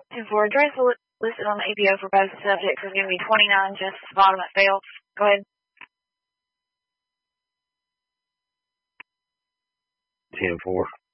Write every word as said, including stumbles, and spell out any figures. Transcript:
ten four, address li- listed on the A P O for both subjects is going to be twenty-nine Justice Bottom at Phelps. Go ahead. ten four.